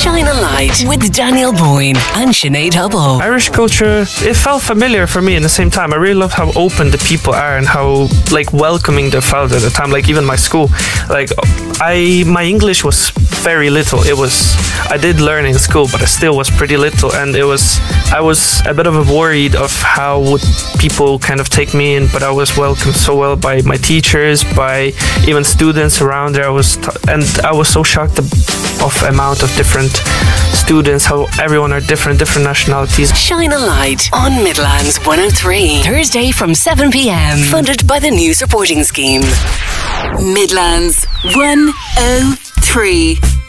Shine a Light with Daniel Boyne and Sinead Hubble. Irish culture, it felt familiar for me. In the same time, I really loved how open the people are and how welcoming they felt at the time. Even my school, my English was very little. I did learn in school, but I still was pretty little, and I was a bit of a worried of how would people kind of take me in, but I was welcomed so well by my teachers, by even students around there. I was so shocked of amount of different students, how everyone are different nationalities. Shine a Light on Midlands 103, Thursday from 7 p.m. Funded by the New Supporting Scheme. Midlands 103.